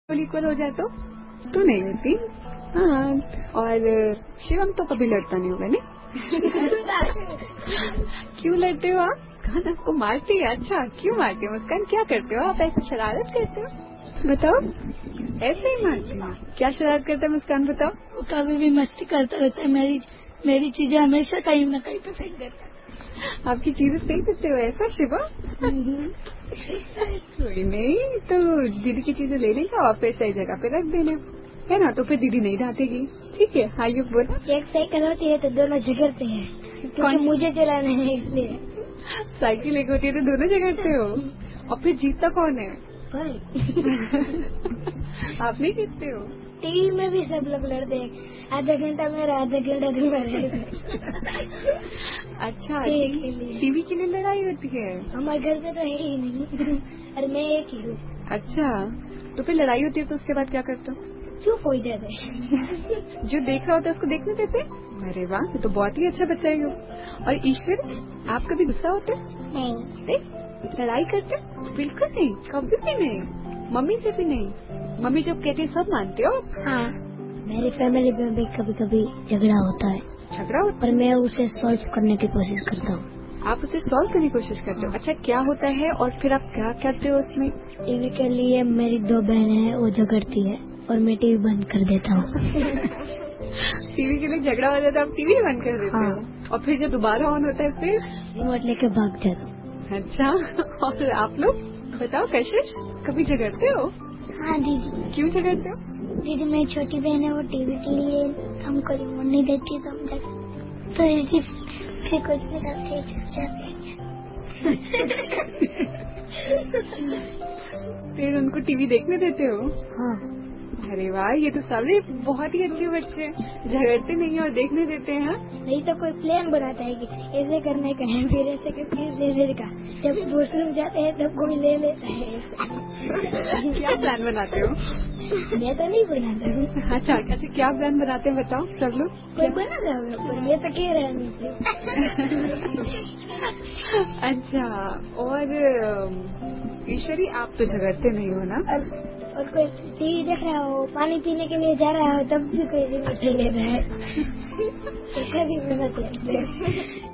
Equal हो जाए तो नहीं होती। हाँ, और शिवम तो कभी लड़ता नहीं होगा नहीं? क्यों लड़ते हो आप? कौन आपको मारती है? अच्छा, क्यों मारती है मुस्कान? क्या करते हो आप? ऐसे शरारत करते हो? बताओ। ऐसे ही मारती है? क्या शरारत करते है मुस्कान, बताओ। कभी भी मस्ती करता रहता है। मेरी चीजें हमेशा कहीं न कहीं पे फेंक देता है। आपकी चीजें फेंक देते हो ऐसा शिवा? कोई नहीं, तो दीदी की चीजें ले लेगा और फिर सही जगह पे रख देना, है ना? तो फिर दीदी नहीं डांटेगी, ठीक है? हाँ, ये बोला। एक साइकिल होती है तो दोनों झगड़ते हैं, क्योंकि मुझे चलाना है इसलिए। साइकिल एक होती है तो दोनों झगड़ते हो, और फिर जीतता कौन है? भाई। आप नहीं जीतते हो? टीवी में भी सब लोग लड़ते हैं, आधा घंटा मेरा आधा घंटा तुम्हारा। अच्छा, टीवी के लिए लड़ाई होती है? हमारे घर पे तो है ही नहीं, और मैं एक ही हूँ। अच्छा, तो फिर लड़ाई होती है तो उसके बाद क्या करते हो? चुप हो जाते हैं। जो देख रहा होता है उसको देखने देते? अरे वाह, ये तो बहुत ही अच्छा बच्चा है। और ईश्वर, आप कभी गुस्सा होते? नहीं। लड़ाई करते? बिल्कुल नहीं, कभी भी नहीं। मम्मी से भी नहीं? मम्मी जब कहती है सब मानते हो? हाँ, मेरी फैमिली में भी कभी कभी झगड़ा होता है। झगड़ा होता? पर मैं उसे सॉल्व करने की कोशिश करता हूँ। आप उसे सॉल्व करने की कोशिश करते हो? अच्छा, क्या होता है और फिर आप क्या करते हो उसमें? टीवी के लिए मेरी 2 बहनें हैं, वो झगड़ती है और मैं टीवी बंद कर देता हूँ। टीवी के लिए झगड़ा हो जाता है, आप टीवी बंद कर देते हो? और फिर जब दोबारा ऑन होता है फिर रिमोट लेके भाग जाता हूँ। अच्छा, और आप लोग बताओ कशिश, कभी झगड़ते हो? हाँ दीदी। क्यों झगड़ते हो? दीदी मेरी छोटी बहन है, वो टीवी के लिए हमको रिमोट नहीं देती तो हम तो दीदी फिर कुछ भी करते फिर उनको टीवी देखने देते हो? हाँ। अरे वाह, ये तो सारे बहुत ही अच्छे बच्चे, झगड़ते नहीं और देखने देते हैं। नहीं तो कोई प्लान बनाता है कि ऐसे करने का है, फिर ऐसे करके लेने का। जब वॉशरूम जाते हैं तब कोई ले लेता है। क्या प्लान बनाते हो? मैं तो नहीं बनाता हूँ। अच्छा, कैसे क्या प्लान बनाते हैं बताओ सब लोग? कोई बना रहा होगा, पर ये तो कह रहा है मुझे। अच्छा, और ईश्वरी, आप तो झगड़ते नहीं हो ना? और कोई टीवी देख रहा हो, पानी पीने के लिए जा रहा हो, तब भी कोई रिमोट ले रहा है। ऐसा भी मदद लगता है।